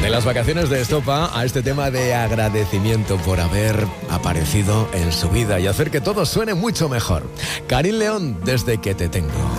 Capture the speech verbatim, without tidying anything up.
En las vacaciones de Estopa, a este tema de agradecimiento por haber aparecido en su vida y hacer que todo suene mucho mejor. Karin León, Desde que te tengo.